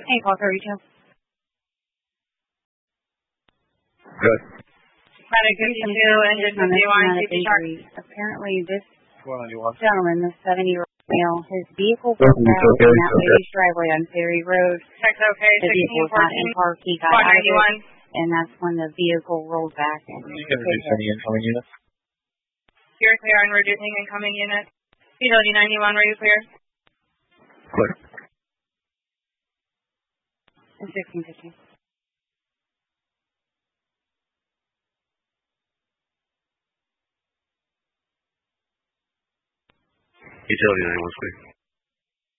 Hey, Walker Retail. Good. Medic 52, engine 51, CP Shark. Apparently this Well, gentleman, this 70-year-old male, his vehicle broke down in that lady's driveway on Ferry Road. Check's okay, The vehicle was not in park. He got out of it, and that's when the vehicle rolled back. And you can reduce any incoming units. You're clear on reducing incoming unit. Utility 91, were you clear? Clear. It's 1650. Utility 91 clear.